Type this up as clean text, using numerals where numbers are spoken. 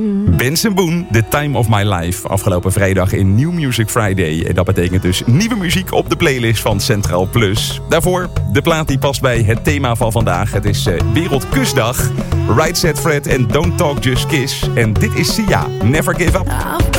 Benson Boone, The Time of My Life. Afgelopen vrijdag in New Music Friday. En dat betekent dus nieuwe muziek op de playlist van Centraal Plus. Daarvoor de plaat die past bij het thema van vandaag. Het is Wereldkusdag. Right Said Fred en Don't Talk Just Kiss. En dit is Sia, Never Give Up.